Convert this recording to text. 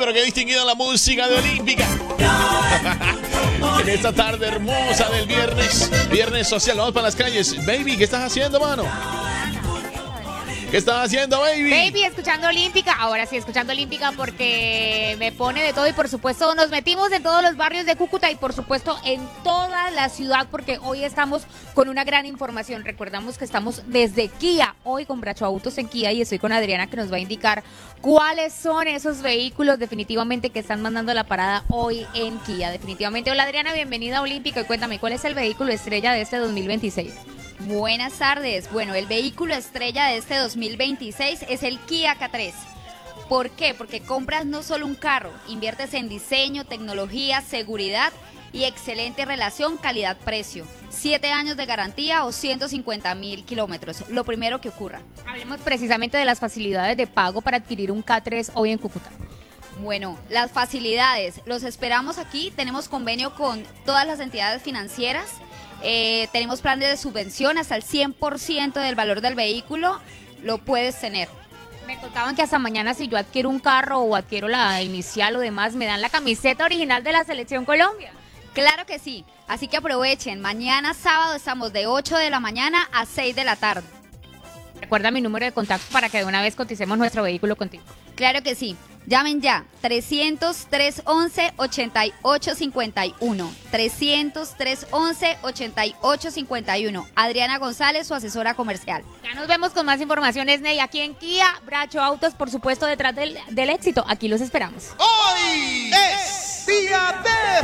pero qué distinguida la música de Olímpica. En esta tarde hermosa del viernes social, vamos para las calles. Baby, ¿qué estás haciendo, mano? ¿Qué estás haciendo, baby? Baby, escuchando Olímpica. Ahora sí, escuchando Olímpica porque me pone de todo y por supuesto nos metimos en todos los barrios de Cúcuta y por supuesto en toda la ciudad porque hoy estamos con una gran información. Recordamos que estamos desde Kia, hoy con Bracho Autos en Kia y estoy con Adriana que nos va a indicar cuáles son esos vehículos definitivamente que están mandando la parada hoy en Kia. Definitivamente. Hola Adriana, bienvenida a Olímpica y cuéntame, ¿cuál es el vehículo estrella de este 2026? Buenas tardes. Bueno, el vehículo estrella de este 2026 es el Kia K3. ¿Por qué? Porque compras no solo un carro, inviertes en diseño, tecnología, seguridad y excelente relación calidad-precio. 7 años de garantía o 150.000 kilómetros, lo primero que ocurra. Hablemos precisamente de las facilidades de pago para adquirir un K3 hoy en Cúcuta. Bueno, las facilidades, los esperamos aquí, tenemos convenio con todas las entidades financieras. Tenemos planes de subvención hasta el 100% del valor del vehículo, lo puedes tener. Me contaban que hasta mañana si yo adquiero un carro o adquiero la inicial o demás, me dan la camiseta original de la Selección Colombia. Claro que sí, así que aprovechen, mañana sábado estamos de 8 de la mañana a 6 de la tarde. Recuerda mi número de contacto para que de una vez coticemos nuestro vehículo contigo. Claro que sí. Llamen ya, 300-311-8851. 300-311-8851. Adriana González, su asesora comercial. Ya nos vemos con más informaciones, Ney, aquí en Kia, Bracho Autos, por supuesto, detrás del éxito. Aquí los esperamos. Hoy es día de